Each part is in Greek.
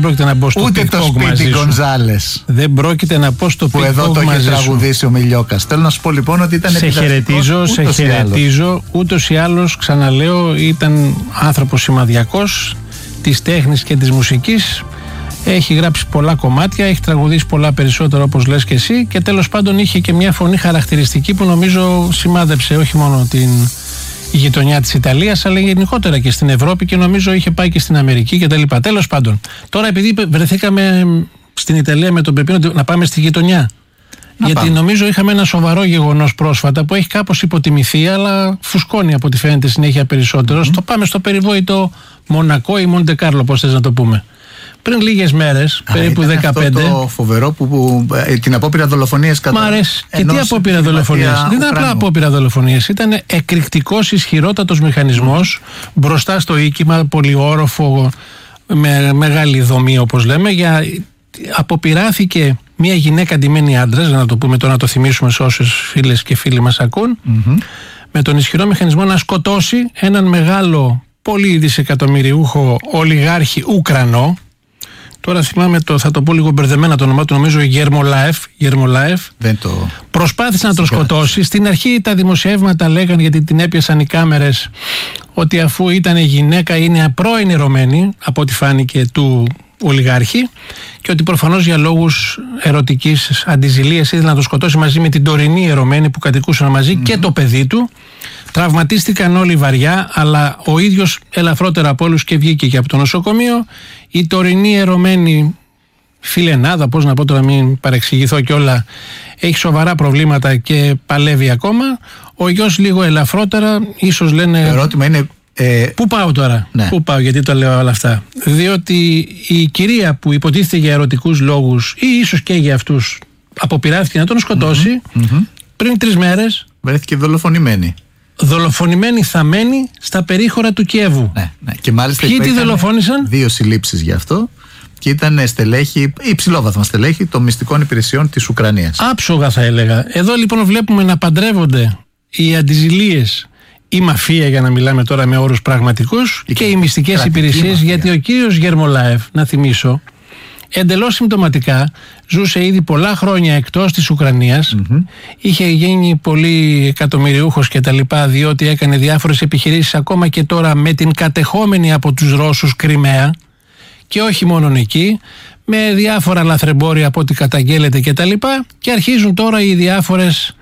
πρόκειται να μπω στο ούτε το σπίτι Γκονζάλες. Δεν πρόκειται να πω στο που εδώ το έχει τραγουδήσει ο Μιλιόκας. Θέλω να σου πω λοιπόν ότι ήταν επιδραστικός. Σε χαιρετίζω. Ούτως ή άλλως, ξαναλέω, ήταν άνθρωπος σημαδιακός της τέχνης και της μουσικής. Έχει γράψει πολλά κομμάτια, έχει τραγουδήσει πολλά περισσότερα όπως λες και εσύ, και τέλος πάντων είχε και μια φωνή χαρακτηριστική που νομίζω σημάδεψε όχι μόνο την γειτονιά της Ιταλίας, αλλά γενικότερα και στην Ευρώπη, και νομίζω είχε πάει και στην Αμερική κτλ. Τέλος πάντων, τώρα επειδή βρεθήκαμε στην Ιταλία με τον Πεπίνο, να πάμε στη γειτονιά. Γιατί νομίζω είχαμε ένα σοβαρό γεγονός πρόσφατα που έχει κάπως υποτιμηθεί, αλλά φουσκώνει από ό,τι φαίνεται συνέχεια περισσότερο. Το πάμε στο περιβόητο Μονακό ή Μοντε Κάρλο, πώς θες να το πούμε. Πριν λίγες μέρες, περίπου 15. Αυτό το φοβερό που την απόπειρα δολοφονίας κατά. Μ' αρέσει. Και τι απόπειρα δολοφονίας? Δεν ήταν απλά απόπειρα δολοφονίας. Ήταν εκρηκτικός, ισχυρότατος μηχανισμός μπροστά στο οίκημα, πολυόροφο, με μεγάλη δομή όπως λέμε. Αποπειράθηκε μια γυναίκα ντυμένη άντρας, να το πούμε τώρα, να το θυμίσουμε σε όσες φίλες και φίλοι μας ακούν, με τον ισχυρό μηχανισμό να σκοτώσει έναν μεγάλο, πολύ δισεκατομμυριούχο ολιγάρχη Ουκρανό. Τώρα θυμάμαι, θα το πω λίγο μπερδεμένα το όνομά του, νομίζω Γερμολάεφ. Προσπάθησε να τον σκοτώσει. Στην αρχή τα δημοσιεύματα λέγανε, γιατί την έπιασαν οι κάμερες, ότι αφού ήταν γυναίκα είναι πρώην ερωμένη, από ό,τι φάνηκε, του ολιγάρχη, και ότι προφανώς για λόγους ερωτικής αντιζηλίας ήθελε να τον σκοτώσει μαζί με την τωρινή ερωμένη που κατοικούσαν μαζί και το παιδί του. Τραυματίστηκαν όλοι βαριά, αλλά ο ίδιος ελαφρότερα από όλους και βγήκε και από το νοσοκομείο. Η τωρινή ερωμένη φιλενάδα, πώς να πω τώρα, μην παρεξηγηθώ κιόλα, έχει σοβαρά προβλήματα και παλεύει ακόμα. Ο γιος λίγο ελαφρότερα, ίσως λένε. Το ερώτημα είναι. Πού πάω τώρα, πού πάω, γιατί το λέω όλα αυτά? Διότι η κυρία που υποτίθεται για ερωτικούς λόγους ή ίσως και για αυτούς αποπειράθηκε να τον σκοτώσει, πριν 3 μέρες βρέθηκε δολοφονημένη. Δολοφονημένη θαμμένη στα περίχωρα του Κιέβου. Ναι. Και μάλιστα ποιοι τη δολοφόνησαν? 2 συλλήψεις γι' αυτό, και ήταν στελέχη, υψηλόβαθμα στελέχη των μυστικών υπηρεσιών της Ουκρανίας. Άψογα θα έλεγα. Εδώ λοιπόν βλέπουμε να παντρεύονται οι αντιζηλίες, η μαφία, για να μιλάμε τώρα με όρους πραγματικούς, και οι μυστικές υπηρεσίες, μαφία. Γιατί ο κύριος Γερμολάεφ, να θυμίσω, εντελώς συμπτωματικά ζούσε ήδη πολλά χρόνια εκτός της Ουκρανίας, είχε γίνει πολύ εκατομμυριούχος και τα λοιπά, διότι έκανε διάφορες επιχειρήσεις ακόμα και τώρα με την κατεχόμενη από τους Ρώσους Κριμαία, και όχι μόνο εκεί, με διάφορα λαθρεμπόρια από ό,τι καταγγέλλεται και τα λοιπά, και αρχίζουν τώρα οι διάφορες,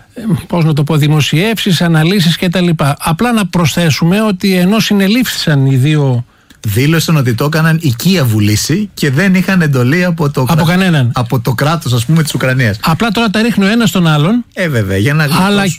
πώς να το πω, δημοσιεύσεις, αναλύσεις και τα λοιπά. Απλά να προσθέσουμε ότι ενώ συνελήφθησαν οι 2, δήλωσαν ότι το έκαναν οικία βουλήση και δεν είχαν εντολή από κανέναν. Από το κράτος, ας πούμε, της Ουκρανίας. Απλά τώρα τα ρίχνει ο ένας τον άλλον. Βέβαια, για να γλιτώσουν. Αλλά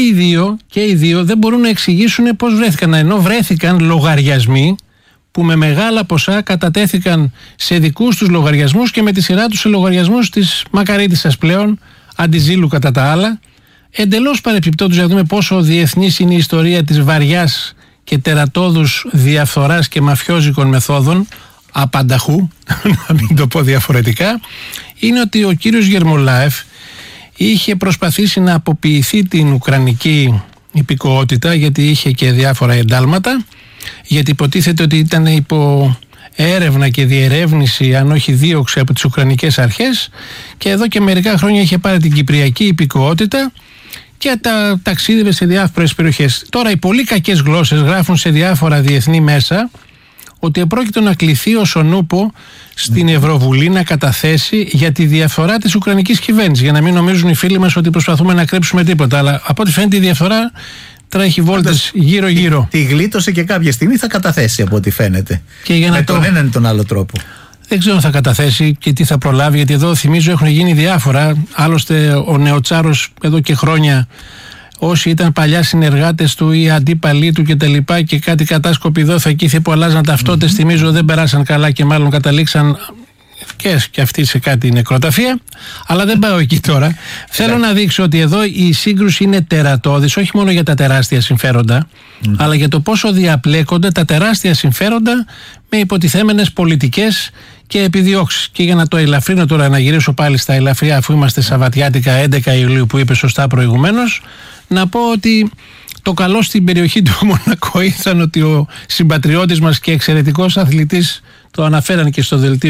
και οι δύο δεν μπορούν να εξηγήσουν πώς βρέθηκαν. Ενώ βρέθηκαν λογαριασμοί που με μεγάλα ποσά κατατέθηκαν σε δικούς τους λογαριασμούς και με τη σειρά τους σε λογαριασμούς της Μακαρίτισσας πλέον, αντιζήλου κατά τα άλλα. Εντελώς παρεπιπτόντως, για να δούμε πόσο διεθνής είναι η ιστορία της βαριάς και τερατώδους διαφθοράς και μαφιόζικων μεθόδων, απανταχού, να μην το πω διαφορετικά, είναι ότι ο κύριος Γερμολάεφ είχε προσπαθήσει να αποποιηθεί την ουκρανική υπηκοότητα, γιατί είχε και διάφορα εντάλματα, γιατί υποτίθεται ότι ήταν υπό έρευνα και διερεύνηση, αν όχι δίωξη, από τις ουκρανικές αρχές, και εδώ και μερικά χρόνια είχε πάρει την κυπριακή υπηκοότητα και τα ταξίδευε σε διάφορες περιοχές. Τώρα οι πολύ κακές γλώσσες γράφουν σε διάφορα διεθνή μέσα ότι επρόκειτο να κληθεί ο Σονούπο στην Ευρωβουλή να καταθέσει για τη διαφθορά της ουκρανικής κυβέρνησης, για να μην νομίζουν οι φίλοι μας ότι προσπαθούμε να κρύψουμε τίποτα, αλλά από ό,τι φαίνεται η διαφθορά τρέχει βόλτες γύρω-γύρω. Τη γλίτωσε και κάποια στιγμή θα καταθέσει, από ό,τι φαίνεται. Και για με τον έναν ή τον άλλο τρόπο. Δεν ξέρω αν θα καταθέσει και τι θα προλάβει, γιατί εδώ θυμίζω έχουν γίνει διάφορα. Άλλωστε ο Νεοτσάρος εδώ και χρόνια, όσοι ήταν παλιά συνεργάτες του ή αντίπαλοι του και κάτι κατάσκοποι εδώ θα εκεί που αλλάζαν ταυτότητες, θυμίζω δεν περάσαν καλά και μάλλον καταλήξαν και αυτοί σε κάτι νεκροταφεία. Αλλά δεν πάω εκεί τώρα. Θέλω να δείξω ότι εδώ η σύγκρουση είναι τερατώδης, όχι μόνο για τα τεράστια συμφέροντα, αλλά για το πόσο διαπλέκονται τα τεράστια συμφέροντα με υποτιθέμενες πολιτικές και επιδιώξεις. Και για να το ελαφρύνω τώρα, να γυρίσω πάλι στα ελαφριά, αφού είμαστε Σαββατιάτικα 11 Ιουλίου που είπε σωστά προηγουμένως, να πω ότι το καλό στην περιοχή του Μονακό ήταν ότι ο συμπατριώτης μας και εξαιρετικός αθλητής, το αναφέραν και στο δελτίο